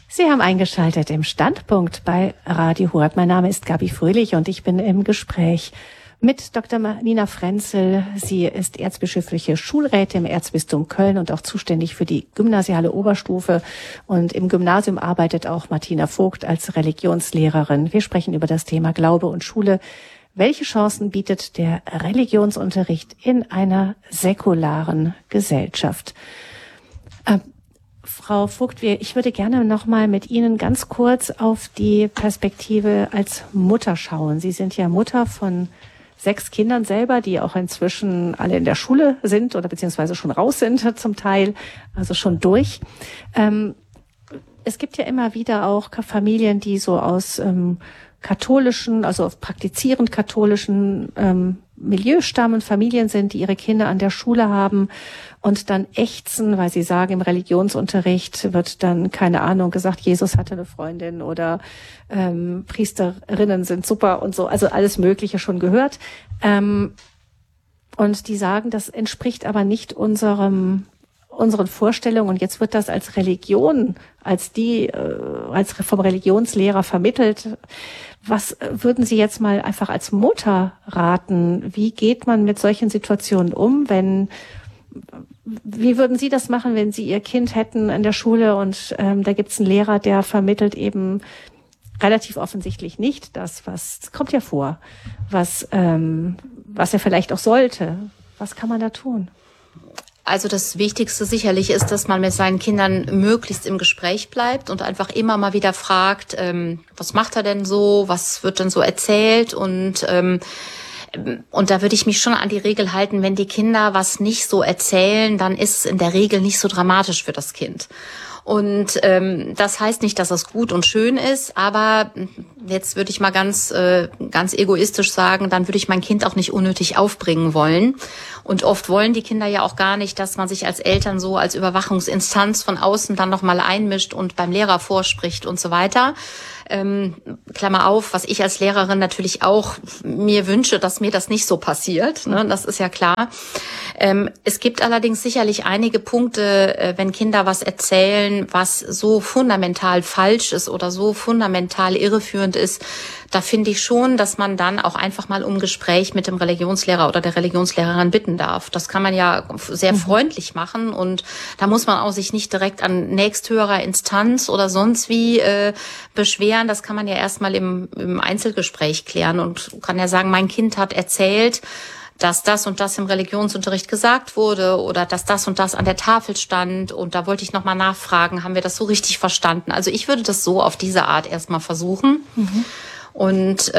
Sie haben eingeschaltet im Standpunkt bei Radio Horeb. Mein Name ist Gabi Fröhlich und ich bin im Gespräch mit Dr. Nina Frenzel. Sie ist erzbischöfliche Schulrätin im Erzbistum Köln und auch zuständig für die gymnasiale Oberstufe. Und im Gymnasium arbeitet auch Martina Vogt als Religionslehrerin. Wir sprechen über das Thema Glaube und Schule. Welche Chancen bietet der Religionsunterricht in einer säkularen Gesellschaft? Frau Vogt, ich würde gerne noch mal mit Ihnen ganz kurz auf die Perspektive als Mutter schauen. Sie sind ja Mutter von 6 Kindern selber, die auch inzwischen alle in der Schule sind oder beziehungsweise schon raus sind zum Teil, also schon durch. Es gibt ja immer wieder auch Familien, die so aus katholischen, also praktizierend katholischen Milieu stammen, Familien sind, die ihre Kinder an der Schule haben und dann ächzen, weil sie sagen, im Religionsunterricht wird dann, keine Ahnung, gesagt, Jesus hatte eine Freundin oder Priesterinnen sind super und so, also alles Mögliche schon gehört. Und die sagen, das entspricht aber nicht unseren Vorstellungen und jetzt wird das als Religion, als vom Religionslehrer vermittelt. Was würden Sie jetzt mal einfach als Mutter raten? Wie geht man mit solchen Situationen um, wie würden Sie das machen, wenn Sie Ihr Kind hätten in der Schule und da gibt's einen Lehrer, der vermittelt eben relativ offensichtlich nicht das kommt ja vor, was er vielleicht auch sollte. Was kann man da tun? Also das Wichtigste sicherlich ist, dass man mit seinen Kindern möglichst im Gespräch bleibt und einfach immer mal wieder fragt, was macht er denn so, was wird denn so erzählt und da würde ich mich schon an die Regel halten, wenn die Kinder was nicht so erzählen, dann ist es in der Regel nicht so dramatisch für das Kind. Und das heißt nicht, dass das gut und schön ist, aber jetzt würde ich mal ganz egoistisch sagen, dann würde ich mein Kind auch nicht unnötig aufbringen wollen. Und oft wollen die Kinder ja auch gar nicht, dass man sich als Eltern so als Überwachungsinstanz von außen dann nochmal einmischt und beim Lehrer vorspricht und so weiter. Klammer auf, was ich als Lehrerin natürlich auch mir wünsche, dass mir das nicht so passiert, ne? Das ist ja klar. Es gibt allerdings sicherlich einige Punkte, wenn Kinder was erzählen, was so fundamental falsch ist oder so fundamental irreführend ist, da finde ich schon, dass man dann auch einfach mal um Gespräch mit dem Religionslehrer oder der Religionslehrerin bitten darf. Das kann man ja sehr freundlich machen und da muss man auch sich nicht direkt an nächsthöherer Instanz oder sonst wie beschweren. Das kann man ja erstmal im Einzelgespräch klären und kann ja sagen, mein Kind hat erzählt, dass das und das im Religionsunterricht gesagt wurde oder dass das und das an der Tafel stand und da wollte ich nochmal nachfragen, haben wir das so richtig verstanden? Also ich würde das so auf diese Art erstmal versuchen. Und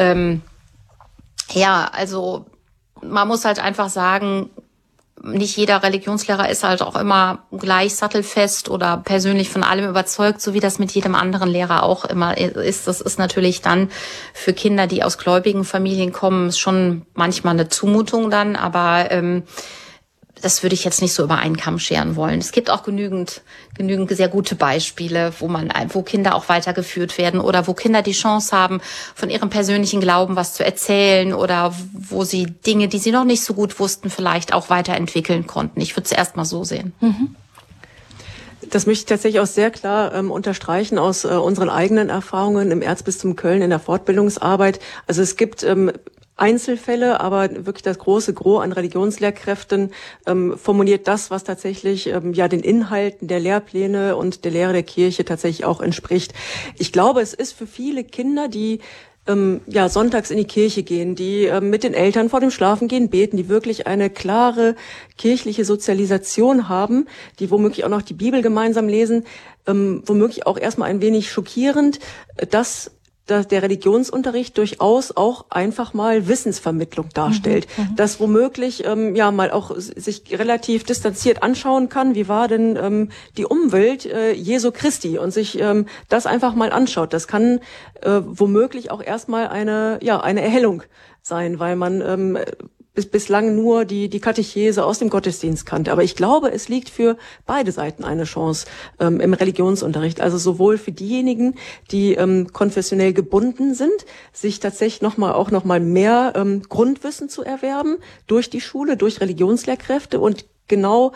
also man muss halt einfach sagen, nicht jeder Religionslehrer ist halt auch immer gleich sattelfest oder persönlich von allem überzeugt, so wie das mit jedem anderen Lehrer auch immer ist. Das ist natürlich dann für Kinder, die aus gläubigen Familien kommen, schon manchmal eine Zumutung dann, aber das würde ich jetzt nicht so über einen Kamm scheren wollen. Es gibt auch genügend sehr gute Beispiele, wo Kinder auch weitergeführt werden oder wo Kinder die Chance haben, von ihrem persönlichen Glauben was zu erzählen oder wo sie Dinge, die sie noch nicht so gut wussten, vielleicht auch weiterentwickeln konnten. Ich würde es erst mal so sehen. Das möchte ich tatsächlich auch sehr klar unterstreichen aus unseren eigenen Erfahrungen im Erzbistum Köln in der Fortbildungsarbeit. Also es gibt Einzelfälle, aber wirklich das große Gros an Religionslehrkräften formuliert das, was tatsächlich den Inhalten der Lehrpläne und der Lehre der Kirche tatsächlich auch entspricht. Ich glaube, es ist für viele Kinder, die sonntags in die Kirche gehen, die mit den Eltern vor dem Schlafengehen beten, die wirklich eine klare kirchliche Sozialisation haben, die womöglich auch noch die Bibel gemeinsam lesen, womöglich auch erstmal ein wenig schockierend, dass der Religionsunterricht durchaus auch einfach mal Wissensvermittlung darstellt, dass womöglich mal auch sich relativ distanziert anschauen kann, wie war denn die Umwelt Jesu Christi und sich das einfach mal anschaut. Das kann womöglich auch erstmal eine Erhellung sein, weil man bislang nur die Katechese aus dem Gottesdienst kannte. Aber ich glaube, es liegt für beide Seiten eine Chance im Religionsunterricht. Also sowohl für diejenigen, die konfessionell gebunden sind, sich tatsächlich noch mal mehr Grundwissen zu erwerben durch die Schule, durch Religionslehrkräfte und genau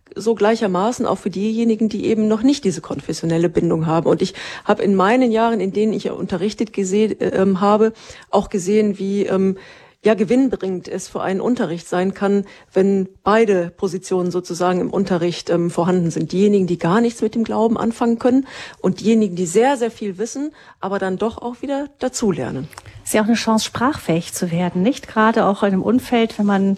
so gleichermaßen auch für diejenigen, die eben noch nicht diese konfessionelle Bindung haben. Und ich habe in meinen Jahren, in denen ich unterrichtet habe, auch gesehen, wie gewinnbringend es für einen Unterricht sein kann, wenn beide Positionen sozusagen im Unterricht vorhanden sind. Diejenigen, die gar nichts mit dem Glauben anfangen können und diejenigen, die sehr, sehr viel wissen, aber dann doch auch wieder dazulernen. Ist ja auch eine Chance, sprachfähig zu werden, nicht? Gerade auch in einem Umfeld, wenn man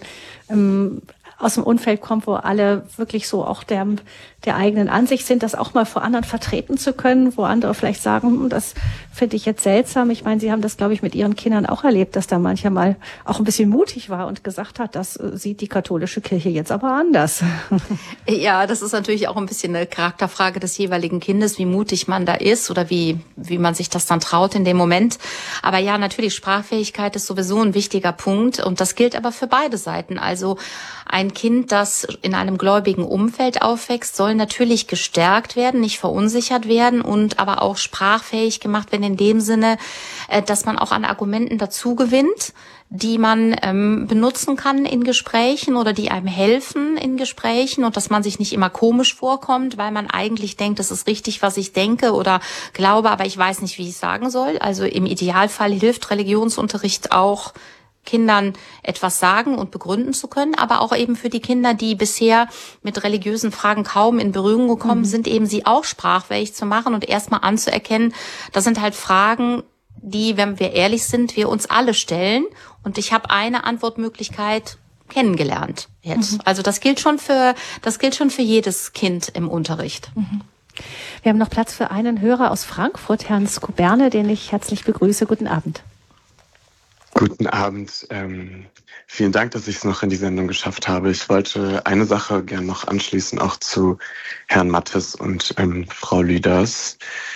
aus dem Umfeld kommt, wo alle wirklich so auch der eigenen Ansicht sind, das auch mal vor anderen vertreten zu können, wo andere vielleicht sagen, das finde ich jetzt seltsam. Ich meine, Sie haben das, glaube ich, mit Ihren Kindern auch erlebt, dass da mancher mal auch ein bisschen mutig war und gesagt hat, das sieht die katholische Kirche jetzt aber anders. Ja, das ist natürlich auch ein bisschen eine Charakterfrage des jeweiligen Kindes, wie mutig man da ist oder wie man sich das dann traut in dem Moment. Aber ja, natürlich, Sprachfähigkeit ist sowieso ein wichtiger Punkt und das gilt aber für beide Seiten. Also ein Kind, das in einem gläubigen Umfeld aufwächst, soll natürlich gestärkt werden, nicht verunsichert werden und aber auch sprachfähig gemacht werden in dem Sinne, dass man auch an Argumenten dazu gewinnt, die man benutzen kann in Gesprächen oder die einem helfen in Gesprächen und dass man sich nicht immer komisch vorkommt, weil man eigentlich denkt, das ist richtig, was ich denke oder glaube, aber ich weiß nicht, wie ich es sagen soll. Also im Idealfall hilft Religionsunterricht auch, Kindern etwas sagen und begründen zu können, aber auch eben für die Kinder, die bisher mit religiösen Fragen kaum in Berührung gekommen sind, eben sie auch sprachfähig zu machen und erstmal anzuerkennen, das sind halt Fragen, die, wenn wir ehrlich sind, wir uns alle stellen und ich habe eine Antwortmöglichkeit kennengelernt jetzt. Also das gilt schon für jedes Kind im Unterricht. Wir haben noch Platz für einen Hörer aus Frankfurt, Herrn Skuberne, den ich herzlich begrüße. Guten Abend. Guten Abend. Vielen Dank, dass ich es noch in die Sendung geschafft habe. Ich wollte eine Sache gern noch anschließen, auch zu Herrn Mattes und Frau Lüders.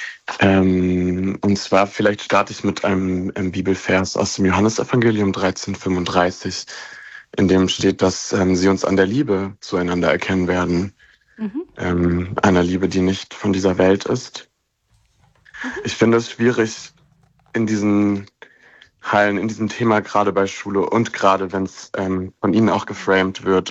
Und zwar, vielleicht starte ich mit einem Bibelvers aus dem Johannesevangelium 13,35, in dem steht, dass sie uns an der Liebe zueinander erkennen werden. Einer Liebe, die nicht von dieser Welt ist. Ich finde es schwierig, in diesen Hallen, in diesem Thema, gerade bei Schule und gerade wenn es von Ihnen auch geframed wird,